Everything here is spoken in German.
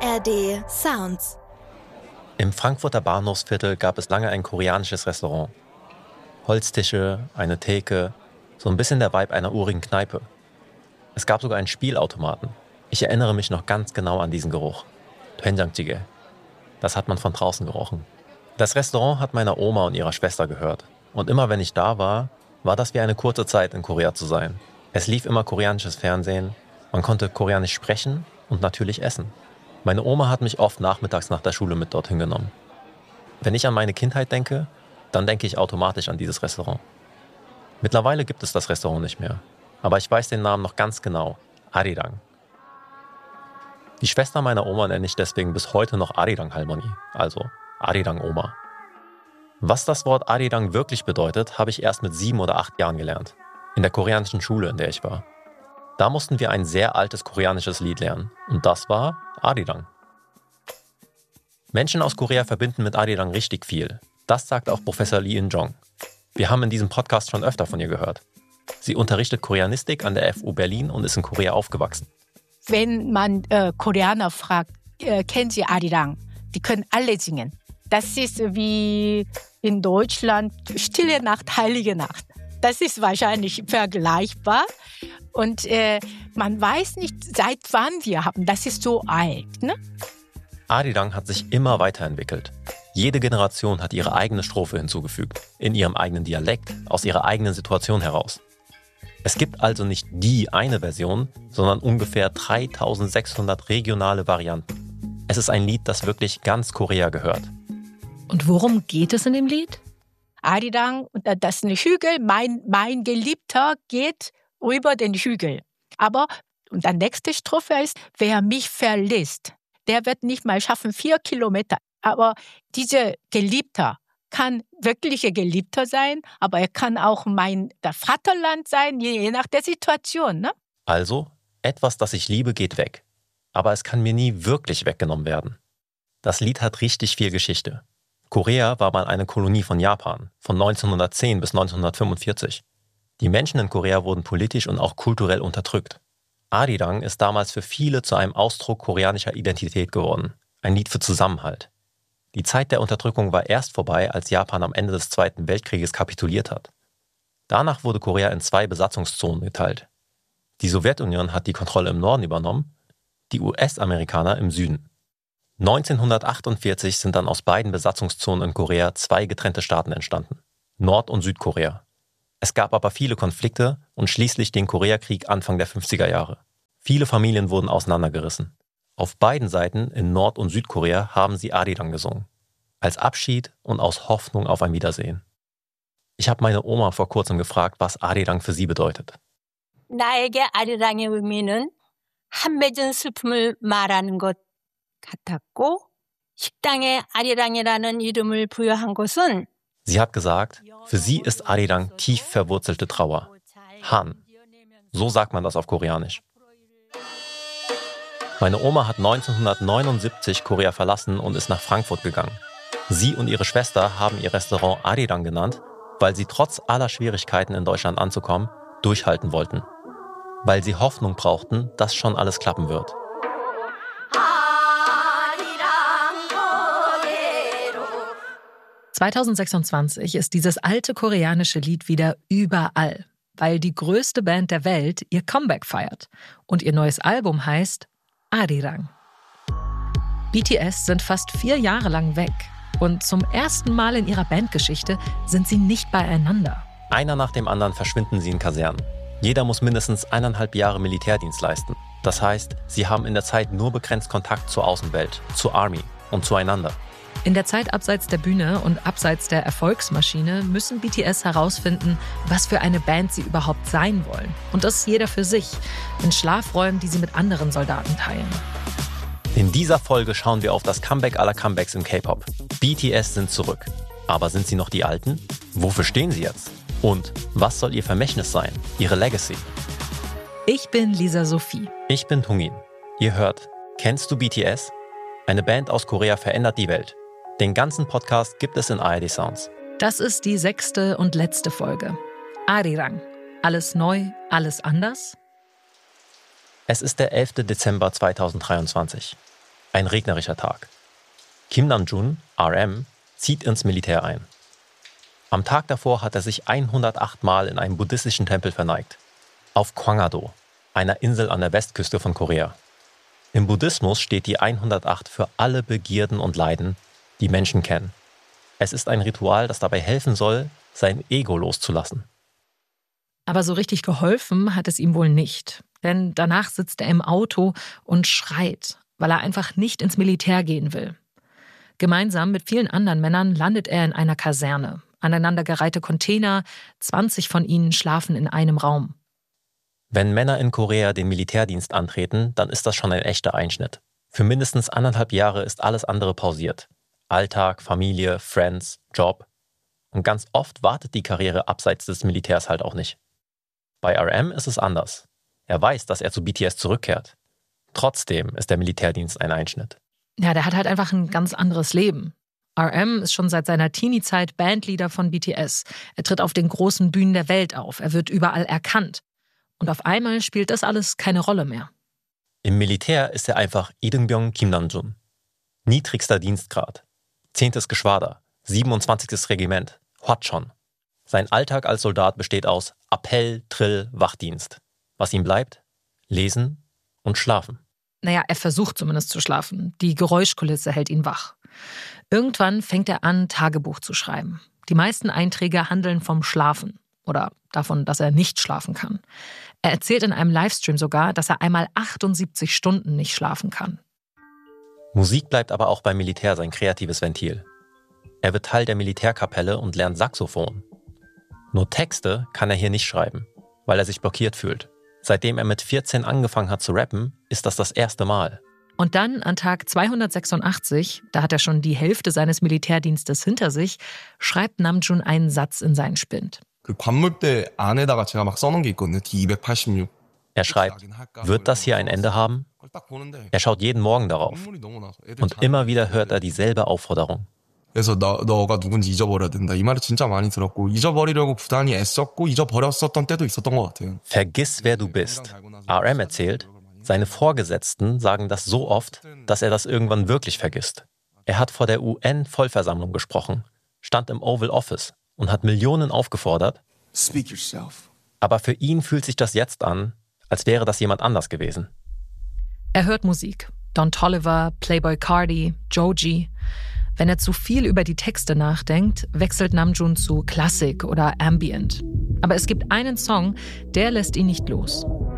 ARD Sounds. Im Frankfurter Bahnhofsviertel gab es lange ein koreanisches Restaurant. Holztische, eine Theke, so ein bisschen der Vibe einer urigen Kneipe. Es gab sogar einen Spielautomaten. Ich erinnere mich noch ganz genau an diesen Geruch. Doenjangjjigae. Das hat man von draußen gerochen. Das Restaurant hat meiner Oma und ihrer Schwester gehört. Und immer wenn ich da war, war das wie eine kurze Zeit in Korea zu sein. Es lief immer koreanisches Fernsehen, man konnte koreanisch sprechen und natürlich essen. Meine Oma hat mich oft nachmittags nach der Schule mit dorthin genommen. Wenn ich an meine Kindheit denke, dann denke ich automatisch an dieses Restaurant. Mittlerweile gibt es das Restaurant nicht mehr, aber ich weiß den Namen noch ganz genau, Arirang. Die Schwester meiner Oma nenne ich deswegen bis heute noch Arirang Halmoni, also Arirang Oma. Was das Wort Arirang wirklich bedeutet, habe ich erst mit 7 oder 8 Jahren gelernt, in der koreanischen Schule, in der ich war. Da mussten wir ein sehr altes koreanisches Lied lernen und das war Arirang. Menschen aus Korea verbinden mit Arirang richtig viel. Das sagt auch Professor Lee In-jong. Wir haben in diesem Podcast schon öfter von ihr gehört. Sie unterrichtet Koreanistik an der FU Berlin und ist in Korea aufgewachsen. Wenn man Koreaner fragt, kennen Sie Arirang? Die können alle singen. Das ist wie in Deutschland Stille Nacht, Heilige Nacht. Das ist wahrscheinlich vergleichbar. Und man weiß nicht, seit wann wir haben. Das ist so alt, ne? Arirang hat sich immer weiterentwickelt. Jede Generation hat ihre eigene Strophe hinzugefügt, in ihrem eigenen Dialekt, aus ihrer eigenen Situation heraus. Es gibt also nicht die eine Version, sondern ungefähr 3600 regionale Varianten. Es ist ein Lied, das wirklich ganz Korea gehört. Und worum geht es in dem Lied? Arirang, das ist ein Hügel, mein Geliebter geht über den Hügel. Aber, und die nächste Strophe ist, wer mich verlässt, der wird nicht mal schaffen 4 Kilometer. Aber dieser Geliebter kann wirklicher Geliebter sein, aber er kann auch der Vaterland sein, je nach der Situation, ne? Also, etwas, das ich liebe, geht weg. Aber es kann mir nie wirklich weggenommen werden. Das Lied hat richtig viel Geschichte. Korea war mal eine Kolonie von Japan, von 1910 bis 1945. Die Menschen in Korea wurden politisch und auch kulturell unterdrückt. Arirang ist damals für viele zu einem Ausdruck koreanischer Identität geworden. Ein Lied für Zusammenhalt. Die Zeit der Unterdrückung war erst vorbei, als Japan am Ende des Zweiten Weltkrieges kapituliert hat. Danach wurde Korea in 2 Besatzungszonen geteilt. Die Sowjetunion hat die Kontrolle im Norden übernommen, die US-Amerikaner im Süden. 1948 sind dann aus beiden Besatzungszonen in Korea 2 getrennte Staaten entstanden, Nord- und Südkorea. Es gab aber viele Konflikte und schließlich den Koreakrieg Anfang der 50er Jahre. Viele Familien wurden auseinandergerissen. Auf beiden Seiten, in Nord- und Südkorea, haben sie Arirang gesungen. Als Abschied und aus Hoffnung auf ein Wiedersehen. Ich habe meine Oma vor kurzem gefragt, was Arirang für sie bedeutet. 나에게 아리랑의 의미는 한 맺은 슬픔을 말하는 것 같았고 식당에 아리랑이라는 이름을 부여한 것은 Sie hat gesagt, für sie ist Arirang tief verwurzelte Trauer. Han. So sagt man das auf Koreanisch. Meine Oma hat 1979 Korea verlassen und ist nach Frankfurt gegangen. Sie und ihre Schwester haben ihr Restaurant Arirang genannt, weil sie trotz aller Schwierigkeiten in Deutschland anzukommen, durchhalten wollten. Weil sie Hoffnung brauchten, dass schon alles klappen wird. 2026 ist dieses alte koreanische Lied wieder überall, weil die größte Band der Welt ihr Comeback feiert. Und ihr neues Album heißt Arirang. BTS sind fast 4 Jahre lang weg. Und zum ersten Mal in ihrer Bandgeschichte sind sie nicht beieinander. Einer nach dem anderen verschwinden sie in Kasernen. Jeder muss mindestens 1,5 Jahre Militärdienst leisten. Das heißt, sie haben in der Zeit nur begrenzt Kontakt zur Außenwelt, zur Army und zueinander. In der Zeit abseits der Bühne und abseits der Erfolgsmaschine müssen BTS herausfinden, was für eine Band sie überhaupt sein wollen. Und das jeder für sich, in Schlafräumen, die sie mit anderen Soldaten teilen. In dieser Folge schauen wir auf das Comeback aller Comebacks im K-Pop. BTS sind zurück. Aber sind sie noch die Alten? Wofür stehen sie jetzt? Und was soll ihr Vermächtnis sein, ihre Legacy? Ich bin Lisa Sophie. Ich bin Tungin. Ihr hört, kennst du BTS? Eine Band aus Korea verändert die Welt. Den ganzen Podcast gibt es in ARD Sounds. Das ist die 6. und letzte Folge. Arirang. Alles neu, alles anders? Es ist der 11. Dezember 2023. Ein regnerischer Tag. Kim Namjoon, RM, zieht ins Militär ein. Am Tag davor hat er sich 108 Mal in einem buddhistischen Tempel verneigt. Auf Gwangdo, einer Insel an der Westküste von Korea. Im Buddhismus steht die 108 für alle Begierden und Leiden, die Menschen kennen. Es ist ein Ritual, das dabei helfen soll, sein Ego loszulassen. Aber so richtig geholfen hat es ihm wohl nicht. Denn danach sitzt er im Auto und schreit, weil er einfach nicht ins Militär gehen will. Gemeinsam mit vielen anderen Männern landet er in einer Kaserne. Aneinandergereihte Container, 20 von ihnen schlafen in einem Raum. Wenn Männer in Korea den Militärdienst antreten, dann ist das schon ein echter Einschnitt. Für mindestens 1,5 Jahre ist alles andere pausiert. Alltag, Familie, Friends, Job. Und ganz oft wartet die Karriere abseits des Militärs halt auch nicht. Bei RM ist es anders. Er weiß, dass er zu BTS zurückkehrt. Trotzdem ist der Militärdienst ein Einschnitt. Ja, der hat halt einfach ein ganz anderes Leben. RM ist schon seit seiner Teenie-Zeit Bandleader von BTS. Er tritt auf den großen Bühnen der Welt auf. Er wird überall erkannt. Und auf einmal spielt das alles keine Rolle mehr. Im Militär ist er einfach Lee-deung-byeong Kim Namjoon. Niedrigster Dienstgrad. 10. Geschwader. 27. Regiment. Hwachon. Sein Alltag als Soldat besteht aus Appell, Drill, Wachdienst. Was ihm bleibt? Lesen und schlafen. Naja, er versucht zumindest zu schlafen. Die Geräuschkulisse hält ihn wach. Irgendwann fängt er an, Tagebuch zu schreiben. Die meisten Einträge handeln vom Schlafen oder davon, dass er nicht schlafen kann. Er erzählt in einem Livestream sogar, dass er einmal 78 Stunden nicht schlafen kann. Musik bleibt aber auch beim Militär sein kreatives Ventil. Er wird Teil der Militärkapelle und lernt Saxophon. Nur Texte kann er hier nicht schreiben, weil er sich blockiert fühlt. Seitdem er mit 14 angefangen hat zu rappen, ist das erste Mal. Und dann an Tag 286, da hat er schon die Hälfte seines Militärdienstes hinter sich, schreibt Namjoon einen Satz in seinen Spind. Er schreibt, wird das hier ein Ende haben? Er schaut jeden Morgen darauf. Und immer wieder hört er dieselbe Aufforderung. 그래서 너가 누군지 잊어버려야 된다. 이 말을 진짜 많이 들었고 잊어버리려고 부단히 애썼고 잊어버렸었던 때도 있었던 것 같아요. Vergiss, wer du bist. RM erzählt, seine Vorgesetzten sagen das so oft, dass er das irgendwann wirklich vergisst. Er hat vor der UN-Vollversammlung gesprochen, stand im Oval Office und hat Millionen aufgefordert. Speak yourself. Aber für ihn fühlt sich das jetzt an, als wäre das jemand anders gewesen. Er hört Musik. Don Toliver, Playboi Carti, Joji. Wenn er zu viel über die Texte nachdenkt, wechselt Namjoon zu Klassik oder Ambient. Aber es gibt einen Song, der lässt ihn nicht los.